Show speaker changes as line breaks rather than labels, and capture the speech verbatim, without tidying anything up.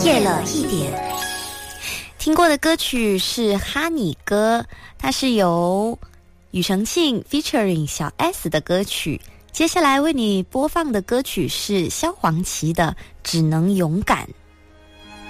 夜了一点。听过的歌曲是《哈尼歌》，它是由庾澄庆 featuring 小 S 的歌曲。接下来为你播放的歌曲是萧煌奇的《只能勇敢》。